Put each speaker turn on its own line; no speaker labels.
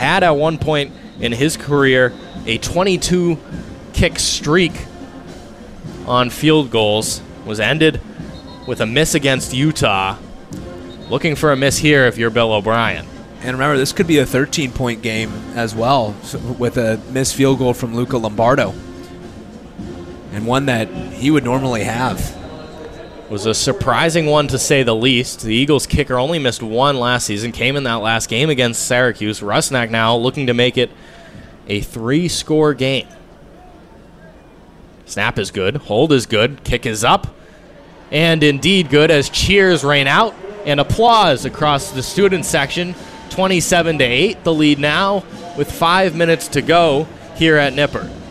had at one point in his career a 22 kick streak on field goals, was ended with a miss against Utah. Looking for a miss here if you're Bill O'Brien.
And remember, this could be a 13-point game as well, with a missed field goal from Luca Lombardo, and one that he would normally have.
Was a surprising one to say the least. The Eagles kicker only missed one last season, came in that last game against Syracuse. Rusnak now looking to make it a 3-score game. Snap is good, hold is good, kick is up, and indeed good as cheers rain out and applause across the student section. 27-8, the lead now with 5 minutes to go here at Nippert.